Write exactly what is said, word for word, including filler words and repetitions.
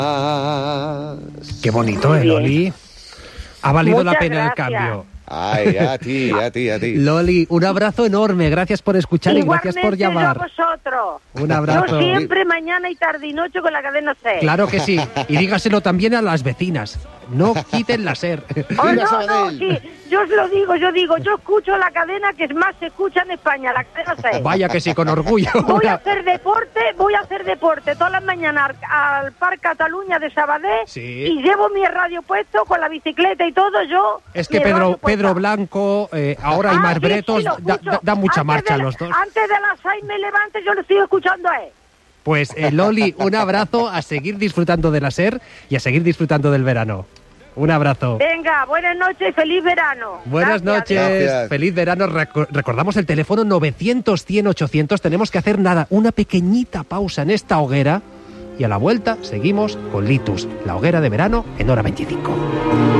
Qué bonito, ¿eh, Loli? Ha valido Muchas la pena gracias. el cambio. Ay, a ti, a ti, a ti. Loli, un abrazo enorme. Gracias por escuchar y gracias por Igualmente llamar. yo a vosotros. Un abrazo. Yo siempre, mañana y tarde y noche con la cadena SER. Claro que sí. Y dígaselo también a las vecinas. No quiten la SER. Oh, Viva no, no, Sabadell. sí, yo os lo digo, yo digo, yo escucho la cadena que más se escucha en España, la cadena SER. Vaya que sí, con orgullo. Voy a hacer deporte, voy a hacer deporte todas las mañanas al, al Parque Cataluña de Sabadell. Sí. Y llevo mi radio puesto con la bicicleta y todo, yo... Es que mi Pedro, radio puesta. Pedro Blanco, eh, ahora hay Ah, más sí, bretos, sí, lo da, escucho. da- da mucha Antes marcha de la- los dos. Antes de las seis me levante, yo lo estoy escuchando a él. Pues eh, Loli, un abrazo, a seguir disfrutando de la SER y a seguir disfrutando del verano. Un abrazo. Venga, buenas noches y feliz verano. Buenas Gracias. noches, Gracias. feliz verano. Reco- recordamos el teléfono novecientos, cien, ochocientos. Tenemos que hacer nada, una pequeñita pausa en esta hoguera y a la vuelta seguimos con Litus, la hoguera de verano en hora veinticinco.